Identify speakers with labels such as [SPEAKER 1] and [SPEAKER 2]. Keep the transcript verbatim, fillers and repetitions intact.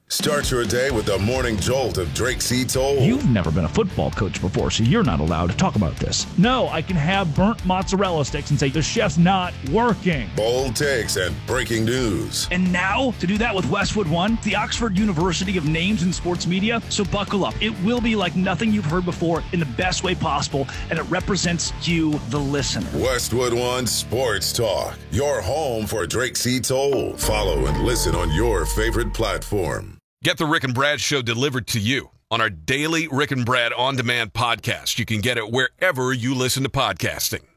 [SPEAKER 1] Start your day with the morning jolt of Drake C. Toll.
[SPEAKER 2] You've never been a football coach before, so you're not allowed to talk about this. No, I can have burnt mozzarella sticks and say the chef's not working.
[SPEAKER 1] Bold takes and breaking news.
[SPEAKER 2] And now, to do that with Westwood One, the Oxford University of names in sports media. So buckle up. It will be like nothing you've heard before in the best way possible, and it represents you, the listener.
[SPEAKER 1] Westwood One Sports Talk, your home for Drake C. Toll. Follow and listen on your favorite platform.
[SPEAKER 3] Get the Rick and Brad Show delivered to you on our daily Rick and Brad On Demand podcast. You can get it wherever you listen to podcasting.